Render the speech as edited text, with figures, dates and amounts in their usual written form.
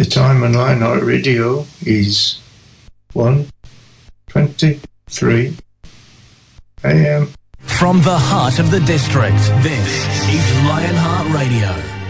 The time on Lionheart Radio is 1:23 a.m. From the heart of the district, this is Lionheart Radio.